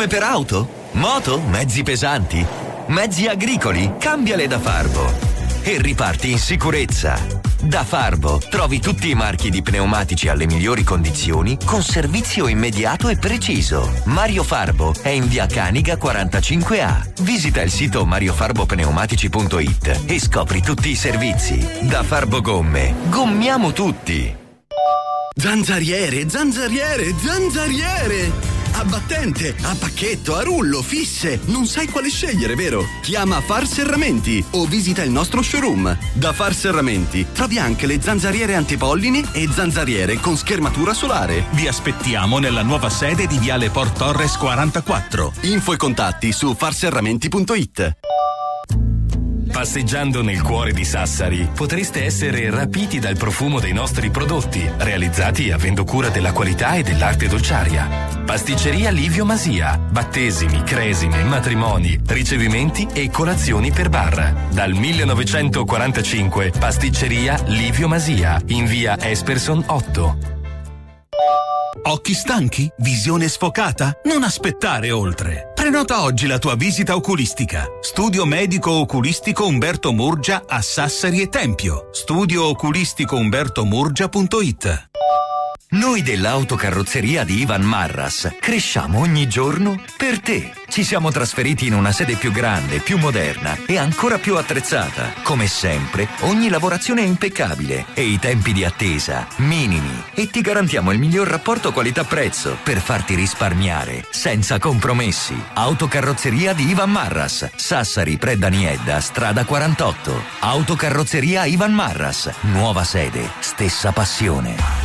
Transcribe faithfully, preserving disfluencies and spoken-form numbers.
Gomme per auto? Moto? Mezzi pesanti? Mezzi agricoli? Cambiale da Farbo e riparti in sicurezza. Da Farbo trovi tutti i marchi di pneumatici alle migliori condizioni con servizio immediato e preciso. Mario Farbo è in via Caniga quarantacinque A. Visita il sito mariofarbopneumatici punto it e scopri tutti i servizi. Da Farbo Gomme, gommiamo tutti. Zanzariere, zanzariere, zanzariere! A battente, a pacchetto, a rullo, fisse. Non sai quale scegliere, vero? Chiama Far Serramenti o visita il nostro showroom. Da Far Serramenti trovi anche le zanzariere antipolline e zanzariere con schermatura solare. Vi aspettiamo nella nuova sede di Viale Port Torres quarantaquattro. Info e contatti su farserramenti punto it. Passeggiando nel cuore di Sassari potreste essere rapiti dal profumo dei nostri prodotti, realizzati avendo cura della qualità e dell'arte dolciaria. Pasticceria Livio Masia, battesimi, cresime, matrimoni, ricevimenti e colazioni per bar. Dal millenovecentoquarantacinque Pasticceria Livio Masia, in via Esperson otto. Occhi stanchi? Visione sfocata? Non aspettare oltre. Prenota oggi la tua visita oculistica. Studio medico oculistico Umberto Murgia a Sassari e Tempio. studio oculistico umberto murgia punto it. Noi dell'autocarrozzeria di Ivan Marras cresciamo ogni giorno per te. Ci siamo trasferiti in una sede più grande, più moderna e ancora più attrezzata. Come sempre, ogni lavorazione è impeccabile e i tempi di attesa minimi. E ti garantiamo il miglior rapporto qualità-prezzo per farti risparmiare senza compromessi. Autocarrozzeria di Ivan Marras, Sassari Predaniedda, strada quarantotto. Autocarrozzeria Ivan Marras, nuova sede, stessa passione.